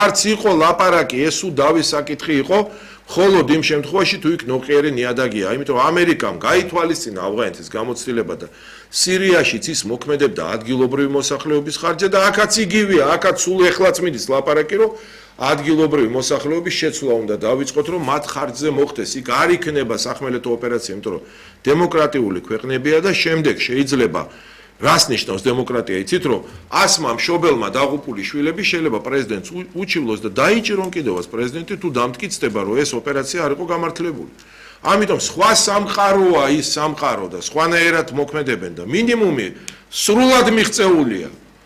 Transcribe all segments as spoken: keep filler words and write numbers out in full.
არც იყო ლაპარაკი, ეს უდავი საკითხი იყო, მხოლოდ იმ შემთხვევაში თუ იქ ნოყიერი ნიადაგია, იმიტომ რომ ამერიკამ გაითვალისწინა ავღანეთის გამოცდილება და სირიაშიც ის მოქმედებდა ადგილობრივი მოსახლეობის ხარჯზე და აქაც იგივეა, აქაც სულ ეხლაც მიდის ლაპარაკი, რომ ადგილობრივი მოსახლეობის შეცვლა უნდა დავიწყოთ, რომ მათ ხარჯზე მოხდეს. იქ არ იქნება სახმელეთო ოპერაცია, იმიტომ რომ დემოკრატიული ქვეყნებია და შემდეგ შეიძლება რას ნიშნავს დემოკრატია, იცით რომ ასმა მშობელმა დაღუპული შვილები შეიძლება პრეზიდენტს უჩივლოს და დაიჭირონ კიდევაც პრეზიდენტი თუ დამტკიცდება რომ ეს ოპერაცია არ იყო გამართლებული. ამიტომ სხვა სამყაროა ის სამყარო და სხვანაირად მოქმედებენ და მინიმუმი სრულად მიღწეულია.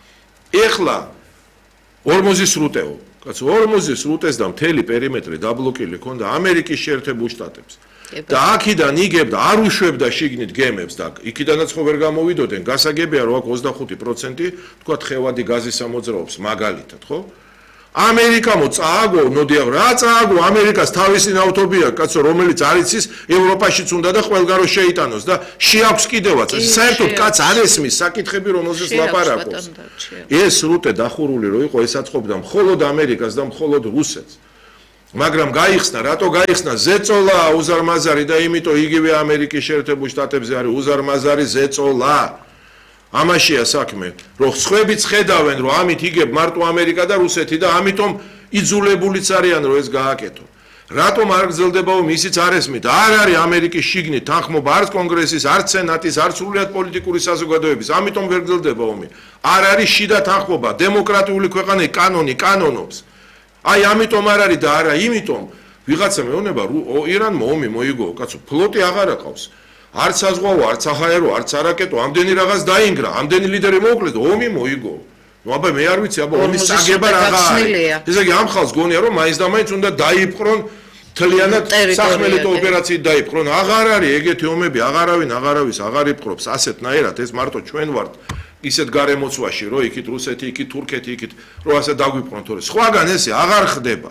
ეხლა ორმოზის სრუტეო, კაცო ორმოზის სრუტეს და მთელი პერიმეტრი დაბლოკილი ქონდა ამერიკის შეერთებულ შტატებს. და აქედან იგებდა არ უშვებდა შიგნით გემებს და იქიდანაც ხო ვერ გამოვიდოდნენ გასაგებია რომ აქ ოცდახუთი პროცენტი თქვა თხევადი გაზის ამოძრაობს მაგალითად ხო ამერიკამ წააგო ნოდიავ რა წააგო ამერიკას თავისი ნავთობი აქვს კაცო რომელიც არ იცის ევროპაშიც უნდა და ყველგარო შეიტანოს და შეაქვს კიდევაც საერთოდ კაც არ ესმის საკითხები რომელზეც ლაპარაკობს ეს სრუტე დახურული რო იყო ეს აწყობდა მხოლოდ ამერიკას და მხოლოდ რუსეთს მაგრამ გაიხსნა, რატო გაიხსნა ზეწოლა უზარმაზარი და იმიტომ იგივე ამერიკის შეერთებულ შტატებზე არის უზარმაზარი ზეწოლა. ამაშია საქმე, რომ სხვებიც ხედავენ, რომ ამით იგებ მარტო ამერიკა და რუსეთი და ამიტომ იძულებულიც არიან, რომ ეს გააკეთონ. რატომ არ გრძელდება ომი, ისიც არ ესმით. არ არის ამერიკის შიგნით თანხმობა არც კონგრესის, არც სენატის, არც სრულიად პოლიტიკური საზოგადოების, ამიტომ ვერ გრძელდება ომი. არ არის შიდა თანხმობა, დემოკრატიული ქვეყანები კანონი კანონობს. აი ამიტომ არ არის და არა იმიტომ ვიღაცა მეუბნება ირანმა ომი მოიგო კაცო ფლოტი აღარ აყავს არც საზღვაო არც საჰაერო არც არაკეტო ამდენი რაღაც დაინგრა ამდენი ლიდერი მოუკლეს ომი მოიგო ნუ აბა მე არ ვიცი აბა ომის საგება რაღა არის ესე იგი ამ ხალხს გონია რომ მაინც და მაინც უნდა დაიპყრონ თლიანად სახმელეთო ოპერაციით დაიპყრონ აღარ არის ეგეთი ომები აღარავინ აღარავის აღარ იპყრობს ასეთნაირად ეს მარტო ჩვენ ვართ ისეთ გარემოცვაში რომ იქით რუსეთი იქით თურქეთი იქით რომ ასე დაგვიპყრონ თორე სხვაგან ესე აღარ ხდება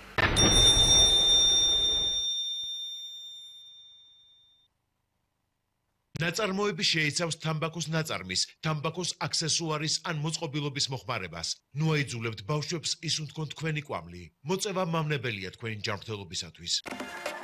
ნაწარმოები შეიცავს თამბაქოს ნაწარმის, თამბაქოს აქსესუარის ან მოწყობილობის მოხმარებას. ნუ აიძულებთ ბავშვებს ისუნთქონ თქვენი კვამლი. მოწევა მავნებელია თქვენი ჯანმრთელობისათვის.